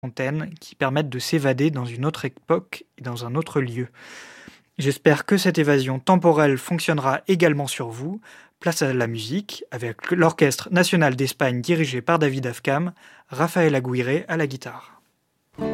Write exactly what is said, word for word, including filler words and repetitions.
fontaines qui permettent de s'évader dans une autre époque et dans un autre lieu. J'espère que cette évasion temporelle fonctionnera également sur vous. Place à la musique, avec l'Orchestre national d'Espagne dirigé par David Afkam, Raphaël Aguirre à la guitare.